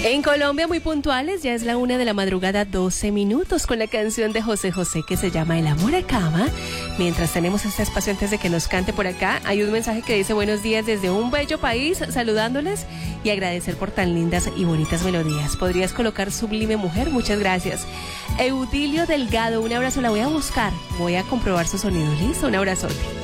En Colombia, muy puntuales, ya es la 1 de la madrugada, 12 minutos, con la canción de José José que se llama El amor acaba. Mientras tenemos este espacio antes de que nos cante por acá, hay un mensaje que dice: buenos días desde un bello país, saludándoles y agradecer por tan lindas y bonitas melodías. ¿Podrías colocar Sublime Mujer? Muchas gracias. Eudilio Delgado, un abrazo, la voy a buscar, voy a comprobar su sonido. Listo, un abrazote.